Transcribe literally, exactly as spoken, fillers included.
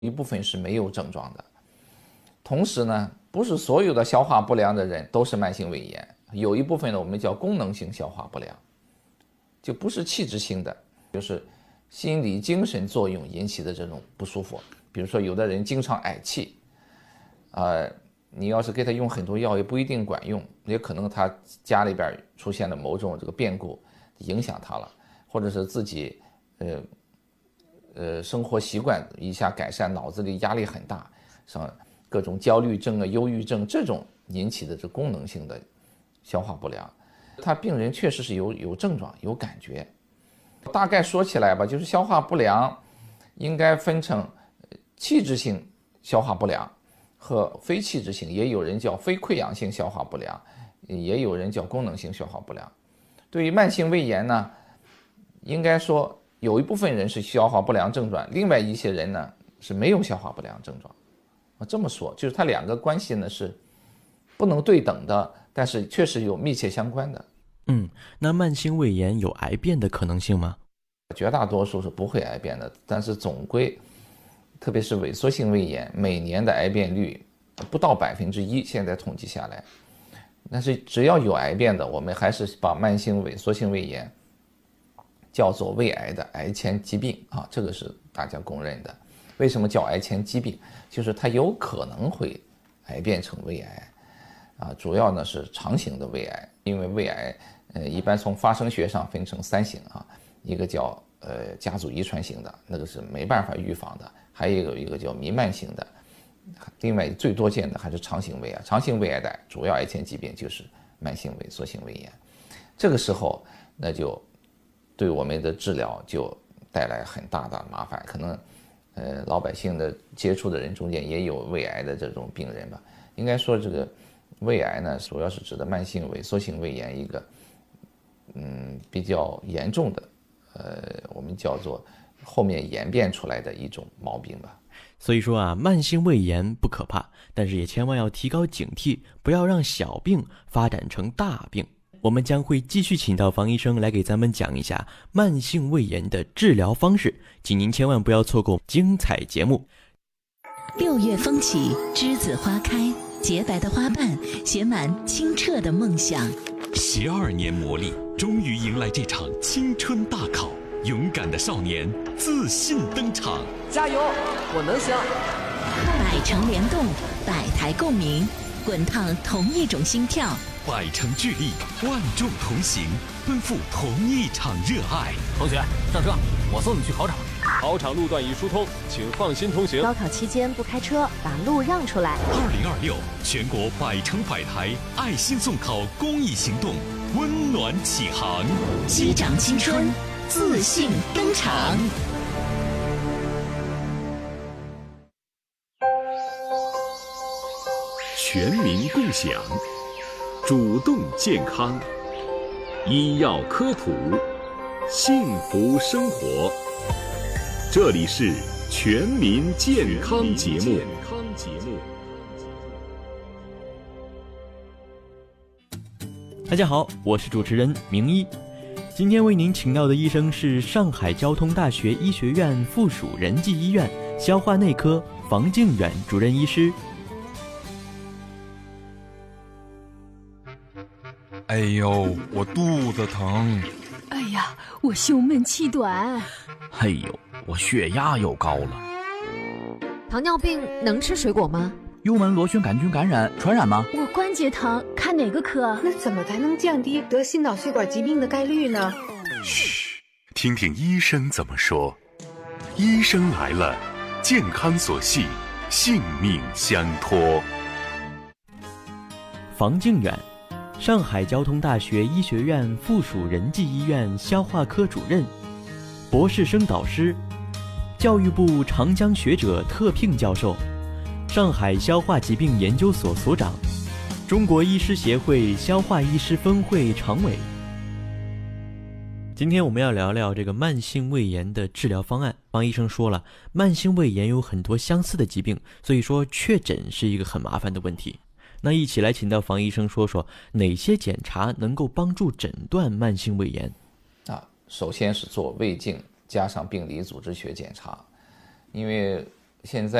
一部分是没有症状的。同时呢，不是所有的消化不良的人都是慢性胃炎，有一部分呢我们叫功能性消化不良，就不是器质性的，就是心理精神作用引起的这种不舒服。比如说有的人经常嗳气，呃，你要是给他用很多药也不一定管用，也可能他家里边出现了某种这个变故影响他了，或者是自己呃呃生活习惯一下改善，脑子里压力很大，像各种焦虑症啊、忧郁症这种引起的这功能性的消化不良，他病人确实是有有症状、有感觉。大概说起来吧，就是消化不良应该分成器质性消化不良和非器质性，也有人叫非溃疡性消化不良，也有人叫功能性消化不良。对于慢性胃炎呢，应该说有一部分人是消化不良症状，另外一些人呢是没有消化不良症状。这么说，就是它两个关系呢是不能对等的，但是确实有密切相关的。 嗯，那慢性胃炎有癌变的可能性吗？ 绝大多数是不会癌变的，但是总归，特别是萎缩性胃炎，每年的癌变率不到百分之一，现在统计下来。但是只要有癌变的，我们还是把慢性萎缩性胃炎叫做胃癌的癌前疾病啊，这个是大家公认的。为什么叫癌前疾病？就是它有可能会癌变成胃癌啊，主要呢是长型的胃癌，因为胃癌呃一般从发生学上分成三型啊，一个叫呃家族遗传型的，那个是没办法预防的，还有一个叫弥漫型的，另外最多见的还是长型胃癌。长型胃癌的主要癌前疾病就是慢性萎缩性胃炎，这个时候那就对我们的治疗就带来很大的麻烦，可能呃老百姓的接触的人中间也有胃癌的这种病人吧。应该说这个胃癌呢，主要是指的慢性萎缩性胃炎一个嗯比较严重的呃我们叫做后面演变出来的一种毛病吧。 所以说啊，慢性胃炎不可怕，但是也千万要提高警惕，不要让小病发展成大病。我们将会继续请到房医生来给咱们讲一下慢性胃炎的治疗方式，请您千万不要错过精彩节目。 六月风起，栀子花开，洁白的花瓣写满清澈的梦想。 十二年磨砺，终于迎来这场青春大考。勇敢的少年自信登场， 加油，我能行！ 百城联动，百台共鸣，滚烫同一种心跳。 百城聚力，万众同行，奔赴同一场热爱。 同学，上车，我送你去考场。考场路段已疏通，请放心通行。 高考期间不开车，把路让出来。 二零二六全国百城百台爱心送考公益行动温暖启航， 击掌青春，自信登场。 全民共享，主动健康，医药科普，幸福生活。这里是全民健康节目。 大家好，我是主持人明一。今天为您请到的医生是上海交通大学医学院附属仁济医院消化内科房靖远主任医师。 哎呦，我肚子疼。 哎呀，我胸闷气短。 哎呦，我血压又高了。 糖尿病能吃水果吗？ 幽门螺旋杆菌感染传染吗？ 我关节疼，看哪个科？ 那怎么才能降低得心脑血管疾病的概率呢？ 嘘，听听医生怎么说。医生来了，健康所系，性命相托。 房靖远，上海交通大学医学院附属仁济医院消化科主任，博士生导师，教育部长江学者特聘教授，上海消化疾病研究所所长，中国医师协会消化医师分会常委。今天我们要聊聊这个慢性胃炎的治疗方案。方医生说了，慢性胃炎有很多相似的疾病，所以说确诊是一个很麻烦的问题。那一起来请到房医生说说哪些检查能够帮助诊断慢性胃炎啊？首先是做胃镜加上病理组织学检查，因为现在